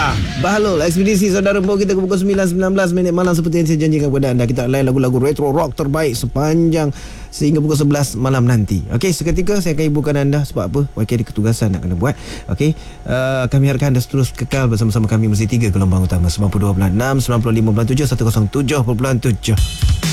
Bahlul Ekspedisi Saudara Bo kita ke pukul 9.19 malam seperti yang saya janjikan kepada anda. Kita lain lagu-lagu retro rock terbaik sepanjang sehingga pukul 11 malam nanti. Okey, seketika saya akan hiburkan anda. Sebab apa? YK ada ketugasan nak kena buat. Okey, kami harapkan anda terus kekal bersama-sama kami mesti 3 gelombang utama 92.6, 95.7, 107.7.